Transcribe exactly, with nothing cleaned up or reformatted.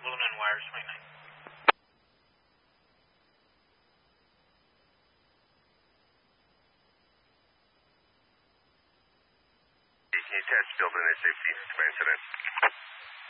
Luna and Wires twenty-nine. Can you test building at fifty for incident?